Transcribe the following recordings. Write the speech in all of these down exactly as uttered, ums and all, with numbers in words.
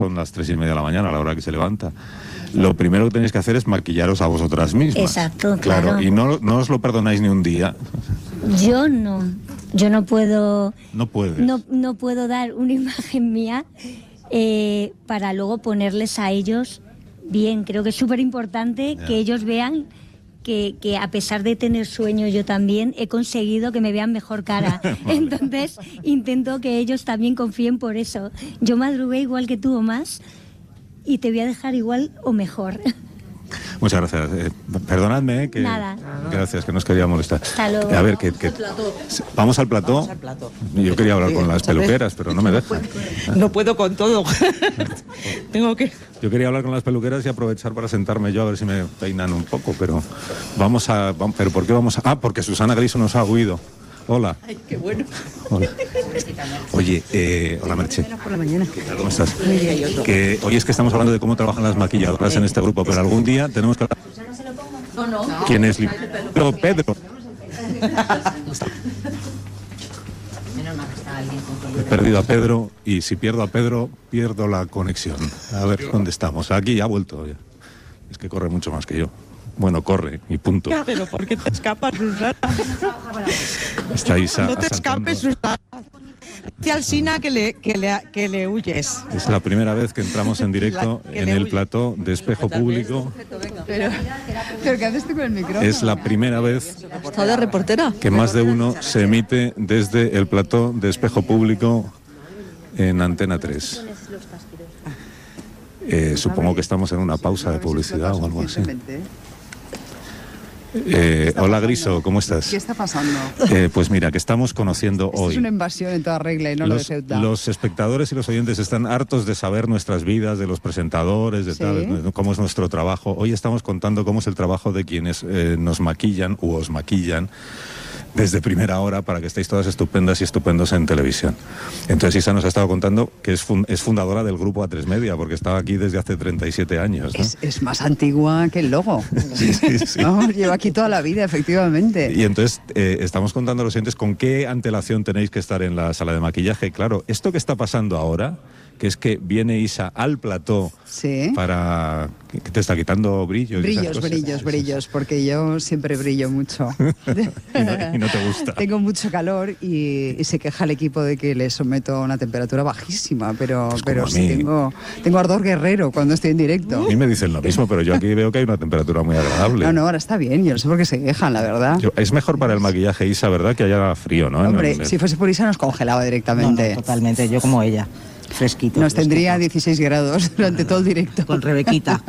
son las tres y media de la mañana, a la hora que se levanta. Lo primero que tenéis que hacer es maquillaros a vosotras mismas. Exacto, claro. Claro, y no, no os lo perdonáis ni un día. Yo no, yo no puedo... No puedes. No, no puedo dar una imagen mía eh, para luego ponerles a ellos bien. Creo que es súper importante que ellos vean que, que a pesar de tener sueño yo también he conseguido que me vean mejor cara. Entonces intento que ellos también confíen por eso. Yo madrugué igual que tú o más y te voy a dejar igual o mejor. Muchas gracias. Eh, perdonadme, eh, que Nada. Gracias, que no os quería molestar. Hasta luego. A ver, que, que vamos al plató. Vamos al plató. Yo quería hablar con las peluqueras, pero no me dejan. No puedo con todo. Tengo que... Yo quería hablar con las peluqueras y aprovechar para sentarme yo a ver si me peinan un poco, pero vamos a... Vamos, ¿pero por qué vamos a...? Ah, porque Susana Griso nos ha huido. Hola. Ay, qué bueno. Hola. Oye, eh, hola Merche. Por la mañana. ¿Qué tal? ¿Cómo estás? Que hoy es que estamos hablando de cómo trabajan las maquilladoras en este grupo, pero algún día tenemos que... No, no. ¿Quién es? Pedro, Pedro. He perdido a Pedro y si pierdo a Pedro, pierdo la conexión. A ver, ¿dónde estamos? Aquí ya ha vuelto. Ya. Es que corre mucho más que yo. Bueno, corre y punto. Ya, pero ¿por qué te escapas, Susana? Estáis a, No te asaltando. escapes, Susana. Dice al Sina que le, que, le, que le huyes. Es la primera vez que entramos en directo La- que en le el huye. plató de Espejo Público. Pero, pero ¿qué haces tú con el micrófono? Es la primera vez ¿Está de reportera? que más de uno se emite desde el plató de Espejo Público en Antena tres. Eh, supongo que estamos en una pausa de publicidad o algo así. Eh, hola Griso, ¿cómo estás? ¿Qué está pasando? Eh, pues mira, que estamos conociendo Esto hoy. es una invasión en toda regla y no lo Los, de Ceuta. los espectadores y los oyentes están hartos de saber nuestras vidas, de los presentadores, de Sí. tal, de cómo es nuestro trabajo. Hoy estamos contando cómo es el trabajo de quienes eh, nos maquillan u os maquillan desde primera hora para que estéis todas estupendas y estupendos en televisión. Entonces Isa nos ha estado contando que es, fun- es fundadora del grupo A tres Media, porque estaba aquí desde hace treinta y siete años, ¿no? Es, es más antigua que el logo. Sí, sí, sí. No, lleva aquí toda la vida, efectivamente. Y entonces eh, estamos contando a los oyentes con qué antelación tenéis que estar en la sala de maquillaje. Claro, esto que está pasando ahora, que es que viene Isa al plató Sí. para... que te está quitando brillos. y esas Brillos, cosas. brillos, brillos, porque yo siempre brillo mucho. y, no, y no te gusta. Tengo mucho calor y, y se queja el equipo de que le someto a una temperatura bajísima, pero, Pues como pero a sí mí. tengo, tengo ardor guerrero cuando estoy en directo. A mí me dicen lo mismo, pero yo aquí veo que hay una temperatura muy agradable. No, no, ahora está bien, yo no sé por qué se quejan, la verdad. Yo- es mejor para el maquillaje, Isa, ¿verdad? Que haya frío, ¿no? En Hombre, el- si fuese por Isa nos congelaba No, directamente. no, totalmente. Yo como ella. Fresquito. Nos fresquito. tendría dieciséis grados durante todo el directo. Con Rebequita.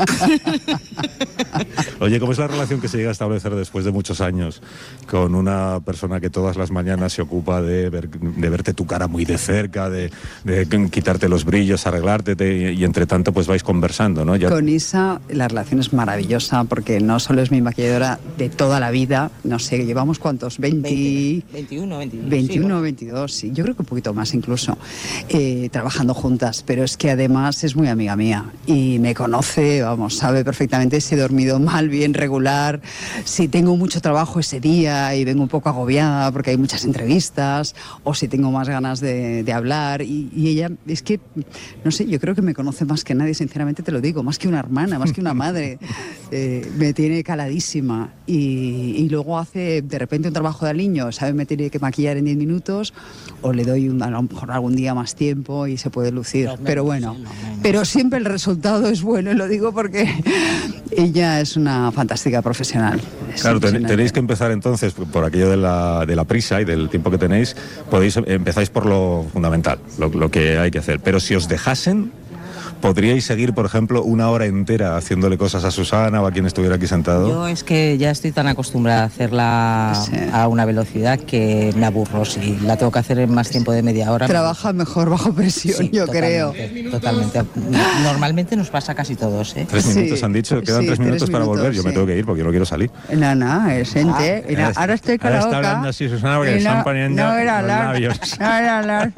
Oye, ¿cómo es la relación que se llega a establecer después de muchos años con una persona que todas las mañanas se ocupa de, ver- de verte tu cara muy de cerca, de, de quitarte los brillos, arreglarte te- y entre tanto pues vais conversando, ¿no? Ya- Con Isa la relación es maravillosa porque no solo es mi maquilladora de toda la vida, no sé, llevamos cuántos, veinte, veintiuno, veintidós. veintiuno, veintidós, sí, yo creo que un poquito más incluso, eh, trabajando juntas, pero es que además es muy amiga mía y me conoce, vamos, sabe perfectamente si he dormido mal, bien, regular, si tengo mucho trabajo ese día y vengo un poco agobiada porque hay muchas entrevistas o si tengo más ganas de, de hablar y, y ella es que, no sé, yo creo que me conoce más que nadie, sinceramente te lo digo, más que una hermana, más que una madre, eh, me tiene caladísima y, y luego hace de repente un trabajo de aliño, sabe, me tiene que maquillar en diez minutos o le doy un, a lo mejor algún día más tiempo y se puede lucir, Los menos, pero bueno, sí, los menos. pero siempre el resultado es bueno y lo digo porque ella es una fantástica profesional. Es Claro, ten- impresionante. tenéis que empezar entonces por aquello de la, de la prisa y del tiempo que tenéis, podéis empezáis por lo fundamental, lo, lo que hay que hacer. Pero si os dejasen, podríais seguir, por ejemplo, una hora entera haciéndole cosas a Susana o a quien estuviera aquí sentado. Yo es que ya estoy tan acostumbrada a hacerla Sí. a una velocidad que me aburro. Si la tengo que hacer en más tiempo de media hora... Trabaja mejor bajo presión, Sí, yo creo. totalmente, Totalmente. Normalmente nos pasa a casi todos, ¿eh? Tres Sí, minutos han dicho, quedan sí, tres minutos tres para minutos, volver. Yo me sí. tengo que ir porque yo no quiero salir. No, no, es gente. Mira, Ahora- ahora estoy con ahora la está boca. hablando así, Susana, porque Y le están no- poniendo no era los hablar, labios. no era hablar.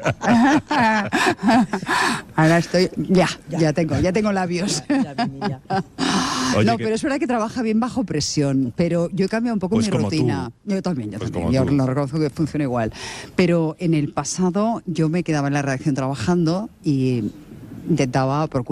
Ahora estoy, ya, ya tengo, ya tengo labios. Oye, no, que- pero es verdad que trabaja bien bajo presión, pero yo he cambiado un poco Pues mi como rutina. tú. Yo también, yo Pues también, como yo tú. lo reconozco que funciona igual. Pero en el pasado yo me quedaba en la redacción trabajando y intentaba procurar